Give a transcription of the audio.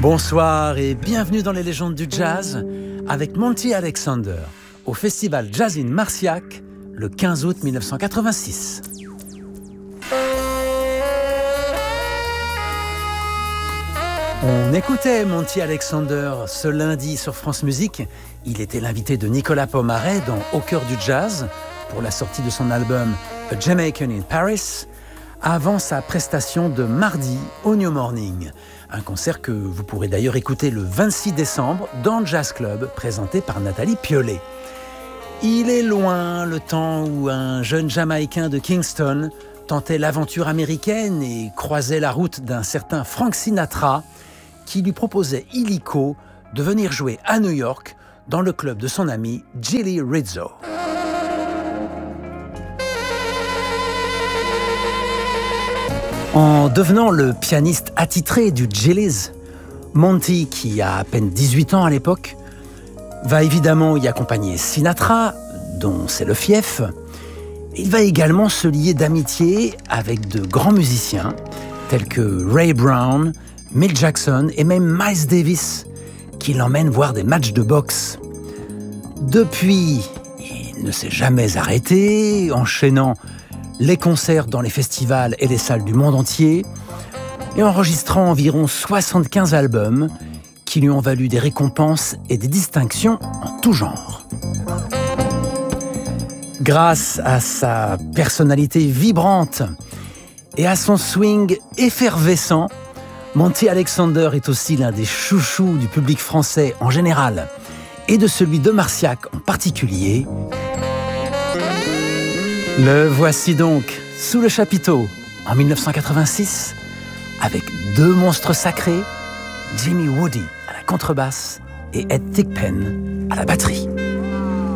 Bonsoir et bienvenue dans les légendes du jazz avec Monty Alexander au festival Jazz in Marciac le 15 août 1986. On écoutait Monty Alexander ce lundi sur France Musique. Il était l'invité de Nicolas Pomaret dans Au cœur du jazz pour la sortie de son album A Jamaican in Paris, avant sa prestation de mardi au New Morning. Un concert que vous pourrez d'ailleurs écouter le 26 décembre dans le Jazz Club, présenté par Nathalie Piollet. Il est loin le temps où un jeune Jamaïcain de Kingston tentait l'aventure américaine et croisait la route d'un certain Frank Sinatra qui lui proposait illico de venir jouer à New York dans le club de son ami Gilly Rizzo. En devenant le pianiste attitré du Gillies, Monty, qui a à peine 18 ans à l'époque, va évidemment y accompagner Sinatra, dont c'est le fief. Il va également se lier d'amitié avec de grands musiciens, tels que Ray Brown, Milt Jackson et même Miles Davis, qui l'emmène voir des matchs de boxe. Depuis, il ne s'est jamais arrêté, enchaînant les concerts dans les festivals et les salles du monde entier, et enregistrant environ 75 albums qui lui ont valu des récompenses et des distinctions en tout genre. Grâce à sa personnalité vibrante et à son swing effervescent, Monty Alexander est aussi l'un des chouchous du public français en général et de celui de Marciac en particulier. Le voici donc sous le chapiteau en 1986 avec deux monstres sacrés, Jimmy Woody à la contrebasse et Ed Thigpen à la batterie.